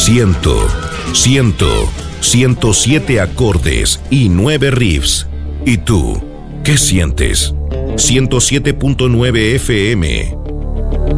107 acordes y 9 riffs. ¿Y tú, qué sientes? 107.9 FM.